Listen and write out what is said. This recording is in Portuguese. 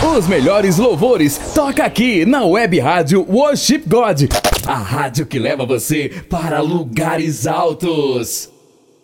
Os melhores louvores toca aqui na Web Rádio Worship God, a rádio que leva você para lugares altos.